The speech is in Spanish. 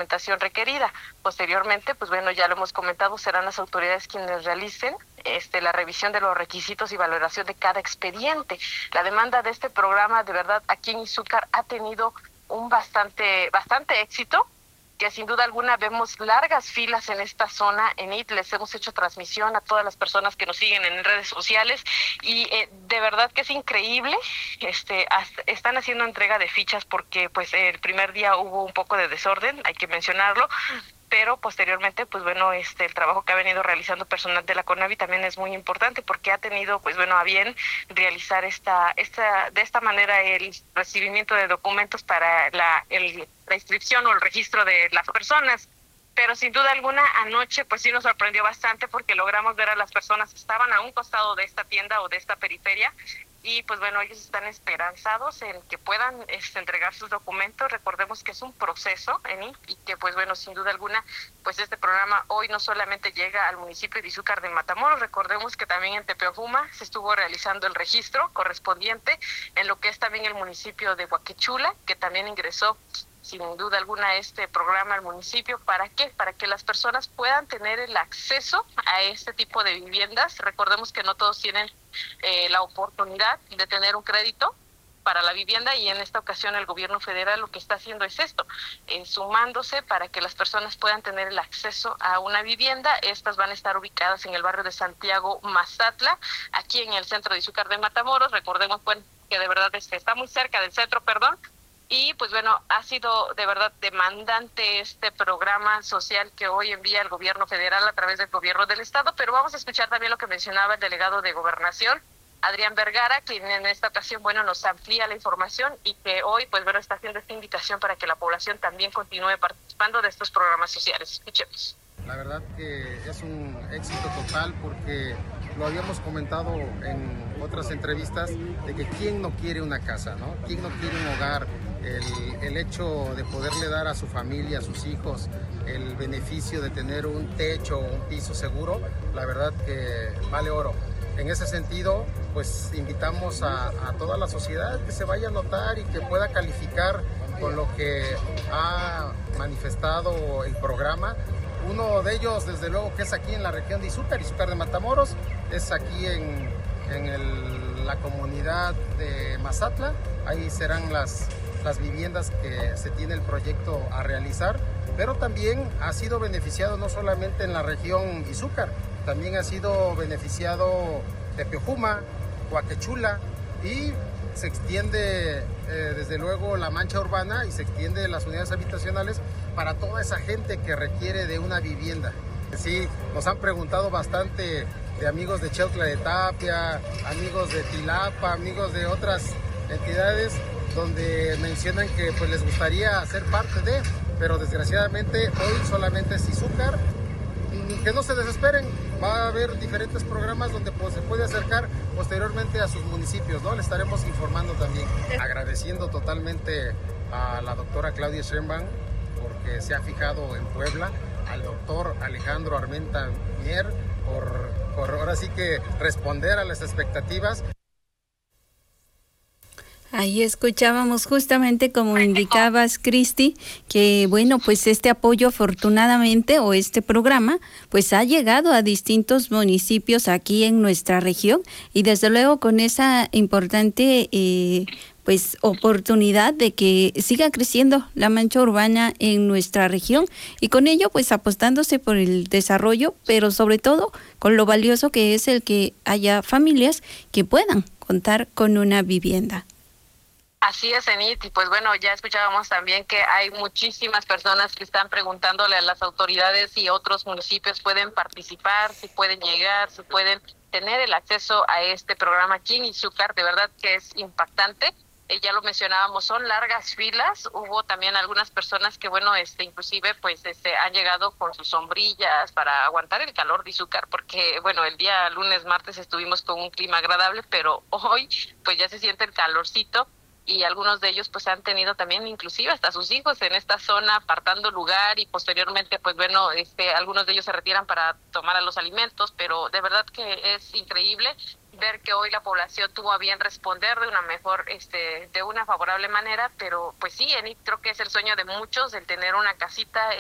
documentación requerida. Posteriormente, pues bueno, ya lo hemos comentado, serán las autoridades quienes realicen la revisión de los requisitos y valoración de cada expediente. La demanda de este programa, de verdad, aquí en Izúcar ha tenido un bastante éxito, que sin duda alguna vemos largas filas en esta zona. En IT les hemos hecho transmisión a todas las personas que nos siguen en redes sociales y de verdad que es increíble. Están haciendo entrega de fichas porque pues el primer día hubo un poco de desorden, hay que mencionarlo, pero posteriormente, pues bueno, el trabajo que ha venido realizando personal de la CONAVI también es muy importante porque ha tenido, pues bueno, a bien realizar de esta manera el recibimiento de documentos para la inscripción o el registro de las personas. Pero sin duda alguna, anoche pues sí nos sorprendió bastante porque logramos ver a las personas que estaban a un costado de esta tienda o de esta periferia y pues bueno, ellos están esperanzados en que puedan entregar sus documentos. Recordemos que es un proceso y que pues bueno, sin duda alguna, pues este programa hoy no solamente llega al municipio de Izúcar de Matamoros, recordemos que también en Tepeojuma se estuvo realizando el registro correspondiente en lo que es también el municipio de Huaquechula, que también ingresó sin duda alguna este programa al municipio. ¿Para qué? Para que las personas puedan tener el acceso a este tipo de viviendas. Recordemos que no todos tienen la oportunidad de tener un crédito para la vivienda y en esta ocasión el gobierno federal lo que está haciendo es esto, sumándose para que las personas puedan tener el acceso a una vivienda. Estas van a estar ubicadas en el barrio de Santiago Mazatla, aquí en el centro de Izúcar de Matamoros. Recordemos bueno, que de verdad está muy cerca del centro, y pues bueno, ha sido de verdad demandante este programa social que hoy envía el gobierno federal a través del gobierno del estado, pero vamos a escuchar también lo que mencionaba el delegado de Gobernación, Adrián Vergara, quien en esta ocasión, bueno, nos amplía la información y que hoy, pues bueno, está haciendo esta invitación para que la población también continúe participando de estos programas sociales. Escuchemos. La verdad que es un éxito total porque lo habíamos comentado en otras entrevistas de que quién no quiere una casa, ¿no? ¿Quién no quiere un hogar? El hecho de poderle dar a su familia, a sus hijos, el beneficio de tener un techo, un piso seguro, la verdad que vale oro. En ese sentido, pues invitamos a toda la sociedad que se vaya a notar y que pueda calificar con lo que ha manifestado el programa. Uno de ellos, desde luego, que es aquí en la región de Izúcar de Matamoros, es aquí en la comunidad de Mazatla. Ahí serán las viviendas que se tiene el proyecto a realizar, pero también ha sido beneficiado no solamente en la región Izúcar, también ha sido beneficiado Tepeojuma, Huaquechula y se extiende desde luego la mancha urbana y se extiende las unidades habitacionales para toda esa gente que requiere de una vivienda. Sí, nos han preguntado bastante de amigos de Cheutla de Tapia, amigos de Tilapa, amigos de otras entidades donde mencionan que pues les gustaría ser parte de, pero desgraciadamente hoy solamente es Izúcar. Que no se desesperen, va a haber diferentes programas donde pues, se puede acercar posteriormente a sus municipios, ¿no? Le estaremos informando también. Agradeciendo totalmente a la doctora Claudia Sheinbaum porque se ha fijado en Puebla, al doctor Alejandro Armenta Mier por ahora sí que responder a las expectativas. Ahí escuchábamos justamente como indicabas, Cristi, que bueno, pues este apoyo afortunadamente o este programa pues ha llegado a distintos municipios aquí en nuestra región y desde luego con esa importante pues oportunidad de que siga creciendo la mancha urbana en nuestra región y con ello pues apostándose por el desarrollo, pero sobre todo con lo valioso que es el que haya familias que puedan contar con una vivienda. Así es, Enid, y pues bueno, ya escuchábamos también que hay muchísimas personas que están preguntándole a las autoridades si otros municipios pueden participar, si pueden llegar, si pueden tener el acceso a este programa aquí en Izúcar. De verdad que es impactante. Ya lo mencionábamos, son largas filas. Hubo también algunas personas que, bueno, inclusive, pues, han llegado con sus sombrillas para aguantar el calor de Izúcar, porque, bueno, el día lunes, martes estuvimos con un clima agradable, pero hoy, pues, ya se siente el calorcito. Y algunos de ellos pues han tenido también inclusive hasta sus hijos en esta zona apartando lugar y posteriormente pues bueno, algunos de ellos se retiran para tomar los alimentos, pero de verdad que es increíble ver que hoy la población tuvo a bien responder de una mejor, de una favorable manera, pero pues sí, creo que es el sueño de muchos el tener una casita